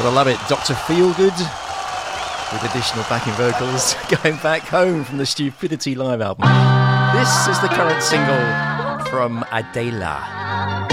Gotta love it. Dr. Feelgood with additional backing vocals. Going Back Home from the Stupidity live album. This is the current single from Adela.